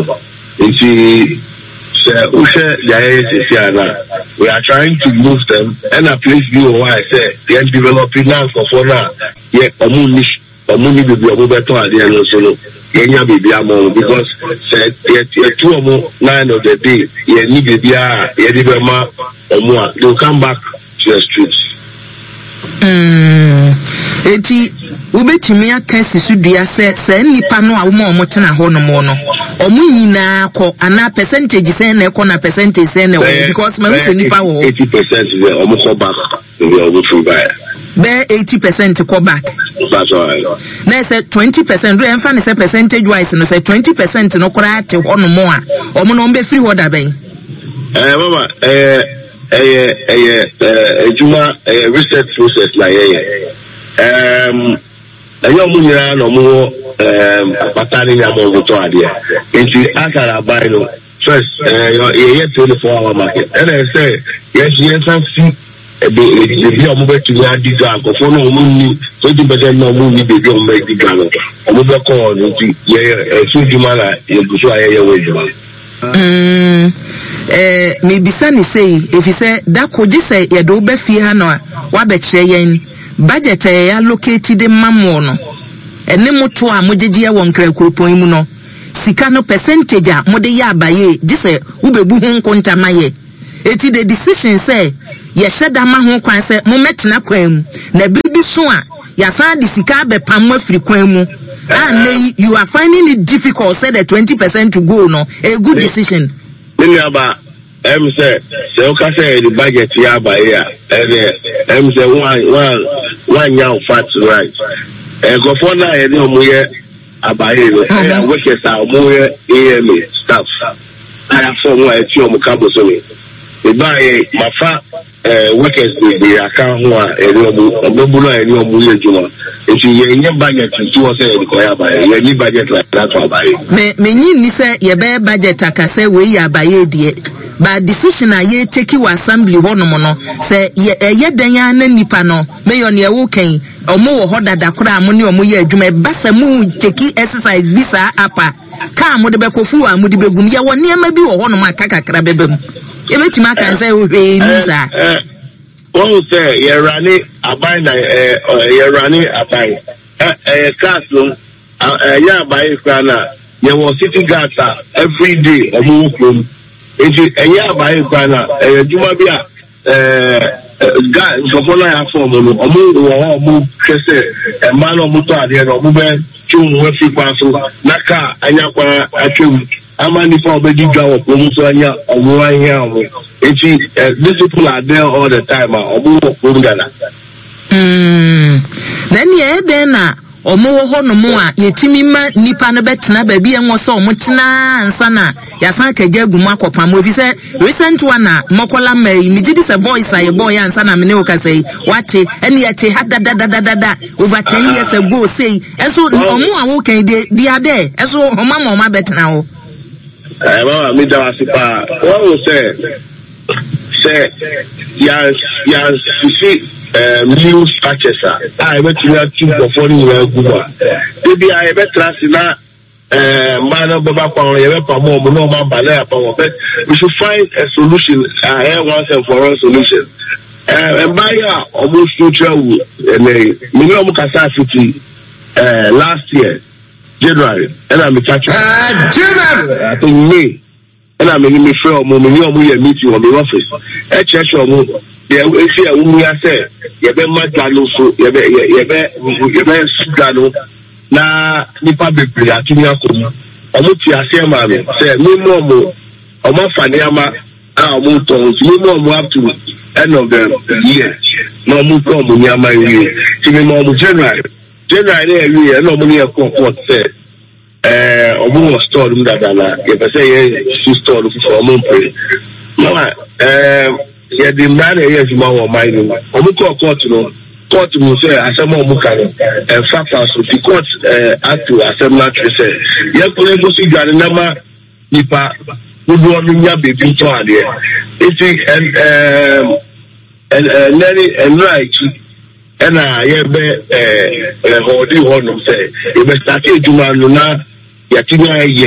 we are trying to move them and a place view why I said they are developing now for for now yet a moonish a moony will be a better idea no solo Kenya baby among because said yet two or more nine of the day ye need to be a yedibema or more they'll come back to the streets. Mm. eti ubetumi aka sisudua se se nipa no a wo ma omo tena ho no mo no omo nyina ko ana percentage se na ko na percentage se na because ma se nipa wo eighty percent we omo ko back we omo free buy be eighty percent ko back that's right na say twenty percent do emfa ne say percentage wise no say twenty percent no kora ate ho no mo a omo no be free order ben eh mama eh eh eh eh juma eh research process like eh um ayo mu nyira no mo um apatani nya mo to ade enti akara buy no first eh ye twenty-four hour market and I say yes yes and see the the omo be to ya diga ko fo no mo ni twenty percent no mo ni baby omo be diga no omo be ko no ti ye so juma la ye guso aye ye we juma Mm, eh, maybe Sunny say, if you say that could you say, you do be fear no, what bet yen budget a located in Mamono, and nemo to a mujia one crack imuno, Sicano percentage, Modeya baye, this a ube buhun conta maye. It is the decision say, Yashada Mahu can say, Mometna quem, ne bibi soa, Yasan the Sikabe Pamwe frequemu. And you are finding it difficult, say the twenty percent to go, no, a good decision. Many about M say, so can say the budget here by here, and M say one, one, one young fat right. And go for now, and no more about it, and work as our more A M A staff. I have someone at your campus. The buy my fat workers, the account one, and no more, and no more Juma. If you have budget to do us, you need budget like that for buy. Me, me, ni say ye be budget akase we ya buy die. But decision a ye take you assembly hono mono say ye ye dan ya na nipa no me yo ne wo kan omo wo hoda da kura mo ne omo ye adwuma basa mu take exercise visa apa ka mo de be kofu a mo de begum ye wo ne ma bi wo hono ma kakakra bebem e betima kan say wo hwe ni sa wọ́n sẹ́ yẹ̀rọ ní àbáyé na yẹ̀rọ ní àbáyé ẹ̀ káàsì ẹ̀yà àbáyé kan náà yẹ̀wọ̀ city gata every day ọmọ òkúròm ètò ẹ̀yà àbáyé kan náà ẹ̀yẹ̀ jùmọ̀ bí a gá nǹkan náà yà fún ọmọ nù ọmọ ìwọ̀n ọmọ kẹsẹ̀ ẹ̀ máa náà ọmọ tó àdéhùn náà ọmọ bẹ́ẹ̀ tí òun wọ́n fi pa so náà ẹ̀yàpá àtẹ̀wù ama nipa obedi gwa wo so anya owo anya owo eti these people are there all the time owo wo gana mm then ye then na omo wo ho no mo a yetimi ma nipa no betena ba bi enwo so omo tena ansa na yasan kaja gumu akopa mo fi se recent one na mokola mai mi gidi se voice aye boy ansa na me ne o ka say wate ene yete hadadadadada over ten years ago say eso omo a wo kan de dia de eso homa ma ma betena wo eh mama mi da wasipa what say say yes yes you see um new structures ah I went to that team for you guba maybe I better see na eh man baba kwa ye pa mo mo no man bale pa wo we should find a solution uh, once and for all solution eh and by ya almost future and me no mo kasa fiti eh last year January and I'm touch ah January I think me and I'm in me friend mo me no mo ye meeting on the office e church mo ye we see a wo ya say ye be magalo so ye be ye be ye be sugano na nipa bebre atumi akomu omo ti ase ma me say me mo mo omo fani ama a omo ton me mo mo up to end of the year no mo ko mo ni ama wi ti me mo mo January January e wi e no mo ni e ko ko say eh omo store dum dada na ye be say ye store for omo pray no eh ye di man e ye juma wo mai no omo ko court no court will say asema omukano and factors of the court uh, act to assembly say ye kole go si gari nama nipa gudu onu nya baby to ade it and um and uh, neri and right and uh ye be eh hodi honum say e be start ejuma no na ya tinya ye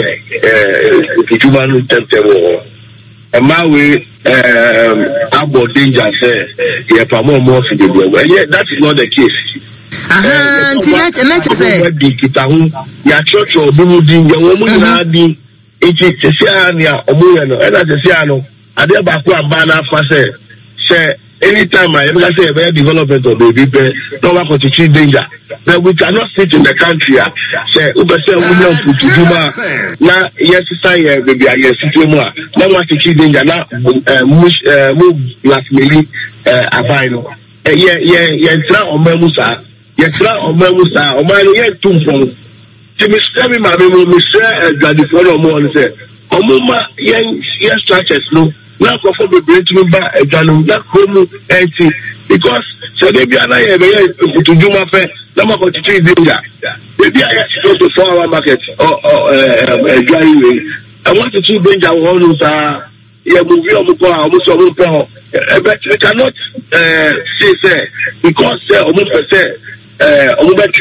eh ejuma no temtemo and my way um about danger say yeah for more more for the and yeah that is not the case aha tinach tinach say di kitahu ya church obumu di ya omu na di iti tsia ania omu ya no na tsia no ade ba ko amba na fa say say anytime I ever say about development of baby, no one can teach danger. But we cannot sit in the country. Say, Uber say, we know to do now. Yes, say, baby, I yes, it's more. No one teach danger. Now, move, move, last minute, uh, abino. Yeah, yeah, yeah, try on Memusa. Yeah, try on Memusa. On my head, two from. See, Miss Sammy, my baby, Miss Daddy, follow more and say, Omuma, young, yes, structures, no. Now, for the great member, a Janum, that home empty because so they be another to do my fair. Number for three danger. Maybe I have to go to four hour market or a dry way. I want to see danger one who's a movie of the car, almost a little. But we cannot say, say, because almost per se. Uh, yes,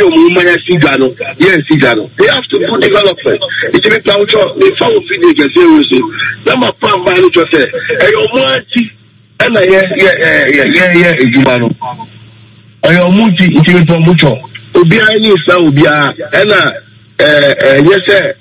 they have to do development. It's a bit now, they follow video seriously. Number one, by the say, and your multi, and yeah, yeah, yeah, yeah, yeah, Jumano. And your multi, it's even for mucho. Ubia, any Saubia, and uh, yes, sir,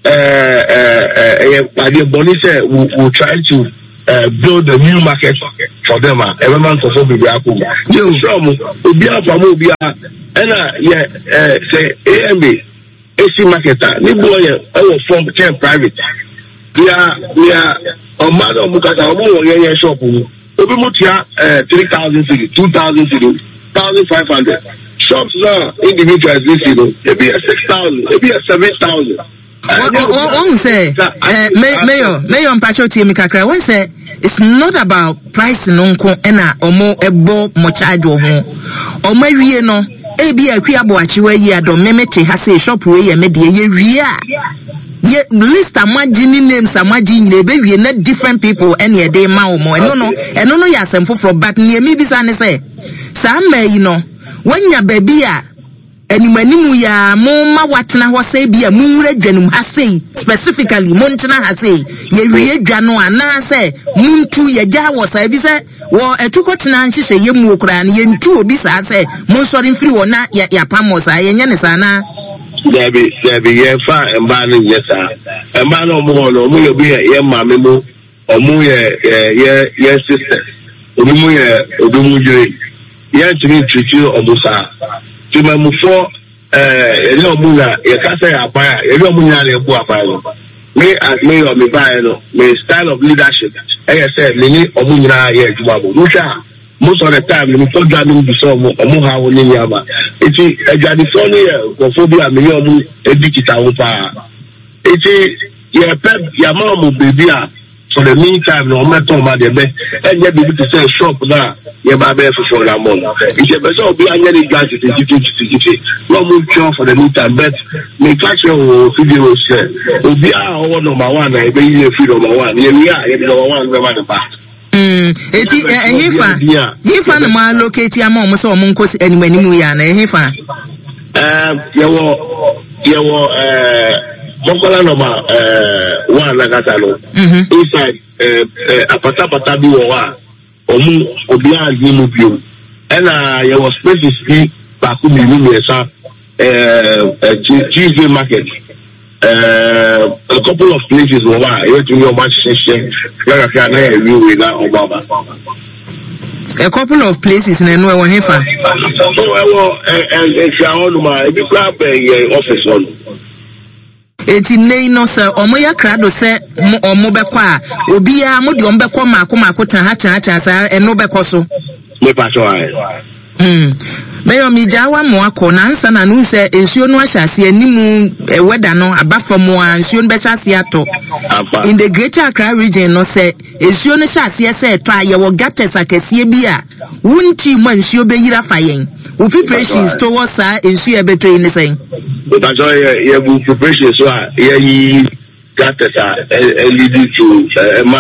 uh, uh, uh, the Bonnie will try to. Uh, build a new market for them. Uh, every month or so, we be happy. You from Ubia from Ubia, and uh, yeah, uh, say A M B, A C marketer. Ni boy, our from ten private. We are, we are, a man of Mukata, more yeah, shop. Obi Mutia, uh, three thousand city, two thousand city, thousand five hundred. Shops now, individuals, this, you know, maybe a six thousand, maybe a seven thousand. One say, Mayor, Mayor Mpachoti Mikakra, one say, it's not about price nonko ena omo ebo mochajo ho. Omo wie no, e bi akwiabo achiwe yi adom memete ha say shop we ye me de ye wie. Ye list amagini names amagini le be wie na different people any e dey ma omo. Eno no, eno no ya semfo from but ne mi bisa ne say. Sa ma yi no, wanya baby a animanimu ya moma watna ho say bia munwura dwanum asei specifically montena hasei ye wie dwano ana say muntu ye gya wo say bi say wo etukotena nhihye ye mu okura na ye ntu obi sa say monsori mfiri wo na ya pamo sa ye nya ne sa na Debi debi ye fa emba ne yesa emba no mo no mo ye bi ye mame mu omu ye ye ye sister omu ye odumu jure ye tiri trichu omusa Timamufo, eh, you know, Muna, your castle, Apaya, you know, Muna, your Buapaya. Me as mayor of Mibano, my style of leadership, as I said, Lini, or Muna, yes, Wabu. Musha, most of the time, we told them to solve or Muha, Niama. It's a Jadisonia, Gophobia, Miomu, Edikita, Upa. It's a Yapep, Yamamu, Bibia. For the meantime, no matter what they be, and yet be able to sell shop now, you buy for that month. It's a better be any gas in the no more for the meantime, but me catch your videos. Will be our number one, I be here free number one. Here we are, number one, number one back. Hmm, it's a hifa. Hifa no man locate your mom, so Munkos and when you are a hifa. Um, you were, you were, uh, Mokola number uh one Nagatalo. Inside uh apata pata bi wo wa omu obi anyi mu bio. And uh there was spaces be back mi mi esa uh Tuesday market. Uh a couple of places wo wa you to your match session. Gara ka na e wi na Obama. A couple of places in Enwe Wahefa. So I was and if you are on my big office on. Eti nei no se omo ya krado se omo bekọ a obi a mo de omo bekọ maako maako tan ha tan tan sa eno bekọ so me pa so ai mm me yo mi jawa mo akọ na nsa na nu se ensuo no ahyase animu weda no abafamo a ensuo no behyase ato in the greater Accra region no se ensuo no hyase se to a ye wo gates akese bi a wunti mo ensuo be yira fayen we preparations towards uh ensuo beto in saying but so yeah we preparations so yeah you got us uh leading to uh ma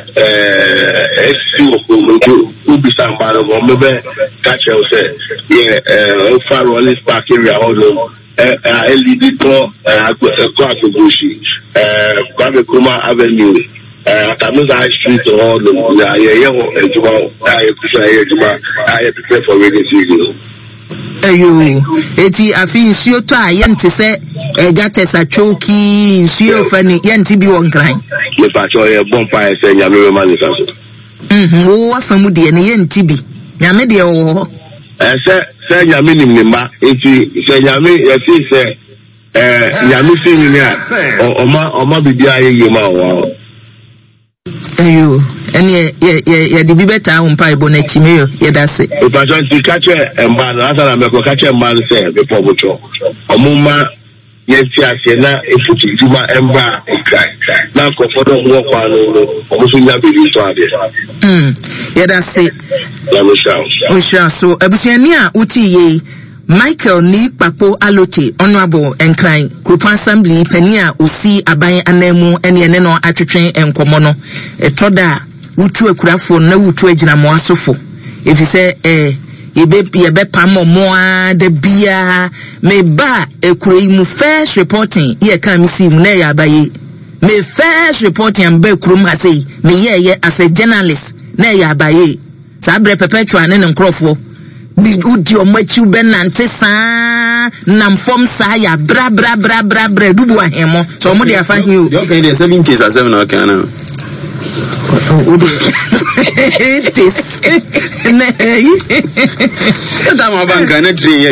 uh ensuo who be somebody or maybe catch you say yeah uh far rolling park area all the uh leading to uh across the bush uh Kwame Avenue uh Kamiza Street all the yeah yeah yeah Juma I prepare Juma I prepare for rainy season. Ayo eti afi nsuo to a yente se egates achoki nsuo fani yente bi won kran me pa cho ye bon pa se nyame we mani so mhm wo afamu de ne yente bi nyame de wo eh se se nyame nim ne ma enti se nyame ye fi se eh nyame fi ni a oma oma bibia ye ye ma wo ayo ene ye ye ye de bi beta wo mpa ibo na chimeyo ye da se o pa so ti kache emba na asala me ko kache emba se be po bocho omuma yes yes na efuti juma emba na ko fodo wo kwa no o so nya be so ade mm ye da se ya mo sha o sha so abusiani a uti ye Michael ni Papo Alote honorable Enkran Group Assembly pani a osi aban anamu ene ene no atwetwen enkomo no etoda wutu akurafo na wutu agina mo asofo efise eh yebe yebe pamo moa de bia me ba ekuro mu first reporting ye kan mi si mu na ya abaye me first reporting am ba ekuro ma sei me ye ye as a journalist na ya abaye sa bre perpetual ne nkrofo mi udi omachi benante sa nam form sa ya bra bra bra bra bra dubu ahemo so mo de afa hi o you can dey seventies or seven okay na o de this na that ma banka na train